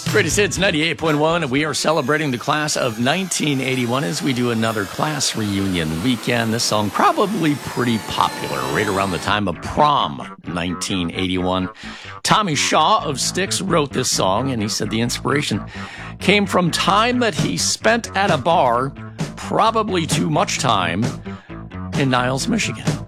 Greatest Hits 98.1. We are celebrating the class of 1981 as we do another class reunion weekend. This song probably pretty popular right around the time of prom 1981. Tommy Shaw of Styx wrote this song, and he said the inspiration came from time that he spent at a bar, probably too much time, in Niles, Michigan.